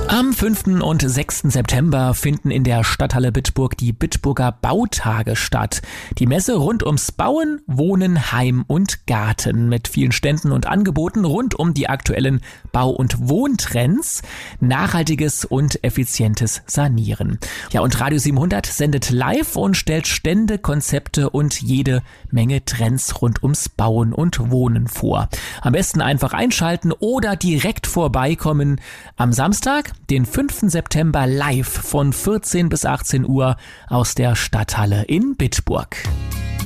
Am 5. und 6. September finden in der Stadthalle Bitburg die Bitburger Bautage statt. Die Messe rund ums Bauen, Wohnen, Heim und Garten mit vielen Ständen und Angeboten rund um die aktuellen Bau- und Wohntrends, nachhaltiges und effizientes Sanieren. Ja, und Radio 700 sendet live und stellt Stände, Konzepte und jede Menge Trends rund ums Bauen und Wohnen vor. Am besten einfach einschalten oder direkt vorbeikommen am Samstag, den 5. September live von 14 bis 18 Uhr aus der Stadthalle in Bitburg.